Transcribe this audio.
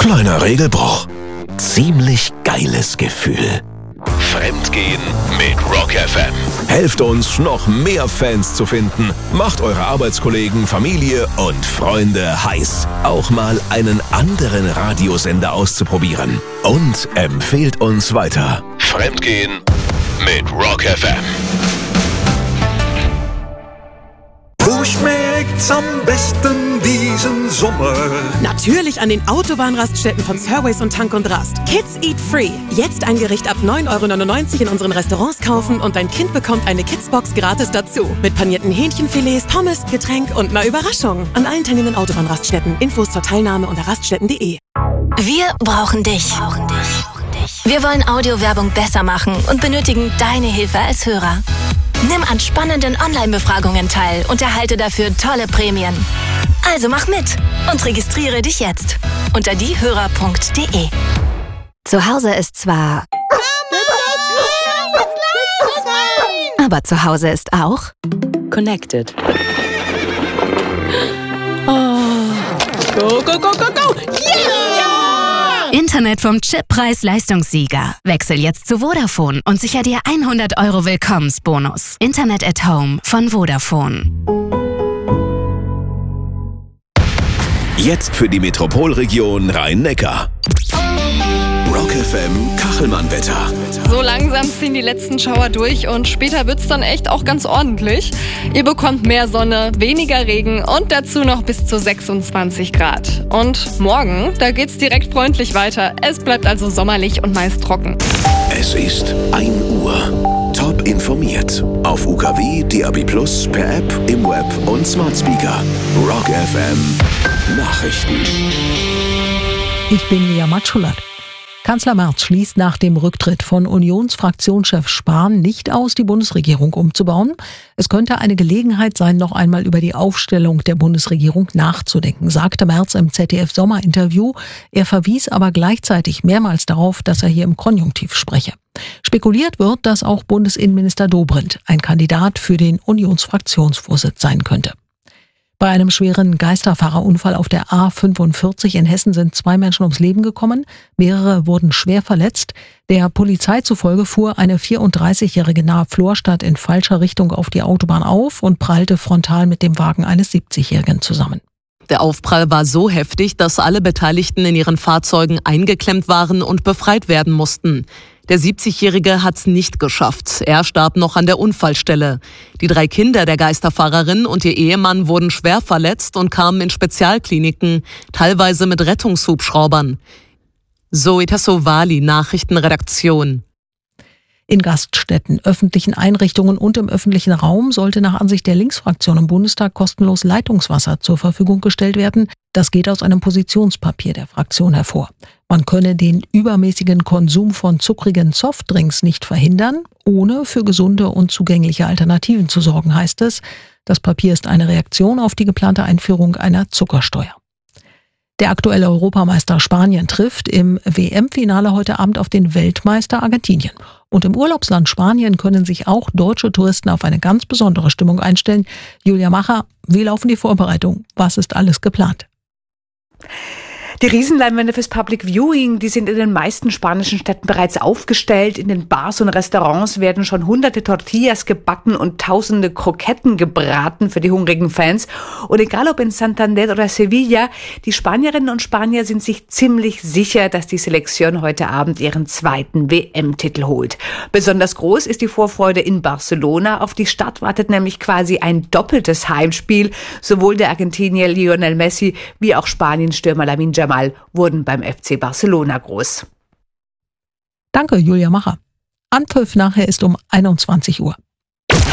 Kleiner Regelbruch. Ziemlich geiles Gefühl. Fremdgehen mit Rock FM. Helft uns, noch mehr Fans zu finden. Macht eure Arbeitskollegen, Familie und Freunde heiß, auch mal einen anderen Radiosender auszuprobieren. Und empfehlt uns weiter. Fremdgehen mit Rock FM. Wo schmeckt's am besten diesen Sommer? Natürlich an den Autobahnraststätten von Surways und Tank und Rast. Kids Eat Free. Jetzt ein Gericht ab 9,99 € in unseren Restaurants kaufen und dein Kind bekommt eine Kidsbox gratis dazu. Mit panierten Hähnchenfilets, Pommes, Getränk und einer Überraschung. An allen teilnehmenden Autobahnraststätten. Infos zur Teilnahme unter raststätten.de. Wir brauchen dich. Wir wollen Audiowerbung besser machen und benötigen deine Hilfe als Hörer. Nimm an spannenden Online-Befragungen teil und erhalte dafür tolle Prämien. Also mach mit und registriere dich jetzt unter diehörer.de. Zu Hause ist zwar... aber zu Hause ist auch... Connected. Oh. Go, go, go, go, go! Yeah! Internet vom Chip-Preis-Leistungssieger. Wechsel jetzt zu Vodafone und sicher dir 100 € Willkommensbonus. Internet at Home von Vodafone. Jetzt für die Metropolregion Rhein-Neckar. Rock FM Kachelmann-Wetter. So langsam ziehen die letzten Schauer durch und später wird's dann echt auch ganz ordentlich. Ihr bekommt mehr Sonne, weniger Regen und dazu noch bis zu 26 Grad. Und morgen, da geht's direkt freundlich weiter. Es bleibt also sommerlich und meist trocken. Es ist 1 Uhr. Top informiert. Auf UKW, DAB+, per App, im Web und Smart Speaker. Rock FM Nachrichten. Ich bin Lea Matschulat. Kanzler Merz schließt nach dem Rücktritt von Unionsfraktionschef Spahn nicht aus, die Bundesregierung umzubauen. Es könnte eine Gelegenheit sein, noch einmal über die Aufstellung der Bundesregierung nachzudenken, sagte Merz im ZDF-Sommerinterview. Er verwies aber gleichzeitig mehrmals darauf, dass er hier im Konjunktiv spreche. Spekuliert wird, dass auch Bundesinnenminister Dobrindt ein Kandidat für den Unionsfraktionsvorsitz sein könnte. Bei einem schweren Geisterfahrerunfall auf der A45 in Hessen sind 2 Menschen ums Leben gekommen. Mehrere wurden schwer verletzt. Der Polizei zufolge fuhr eine 34-Jährige nahe Florstadt in falscher Richtung auf die Autobahn auf und prallte frontal mit dem Wagen eines 70-Jährigen zusammen. Der Aufprall war so heftig, dass alle Beteiligten in ihren Fahrzeugen eingeklemmt waren und befreit werden mussten. Der 70-Jährige hat's nicht geschafft. Er starb noch an der Unfallstelle. Die 3 Kinder der Geisterfahrerin und ihr Ehemann wurden schwer verletzt und kamen in Spezialkliniken, teilweise mit Rettungshubschraubern. Zoe Tassovali, Nachrichtenredaktion. In Gaststätten, öffentlichen Einrichtungen und im öffentlichen Raum sollte nach Ansicht der Linksfraktion im Bundestag kostenlos Leitungswasser zur Verfügung gestellt werden. Das geht aus einem Positionspapier der Fraktion hervor. Man könne den übermäßigen Konsum von zuckrigen Softdrinks nicht verhindern, ohne für gesunde und zugängliche Alternativen zu sorgen, heißt es. Das Papier ist eine Reaktion auf die geplante Einführung einer Zuckersteuer. Der aktuelle Europameister Spanien trifft im WM-Finale heute Abend auf den Weltmeister Argentinien. Und im Urlaubsland Spanien können sich auch deutsche Touristen auf eine ganz besondere Stimmung einstellen. Julia Macher, wie laufen die Vorbereitungen? Was ist alles geplant? Die Riesenleinwände fürs Public Viewing, die sind in den meisten spanischen Städten bereits aufgestellt. In den Bars und Restaurants werden schon hunderte Tortillas gebacken und tausende Kroketten gebraten für die hungrigen Fans. Und egal ob in Santander oder Sevilla, die Spanierinnen und Spanier sind sich ziemlich sicher, dass die Selektion heute Abend ihren 2. WM-Titel holt. Besonders groß ist die Vorfreude in Barcelona. Auf die Stadt wartet nämlich quasi ein doppeltes Heimspiel. Sowohl der Argentinier Lionel Messi wie auch Spaniens-Stürmer Lamine Yamal wurden beim FC Barcelona groß. Danke, Julia Macher. Anpfiff nachher ist um 21 Uhr.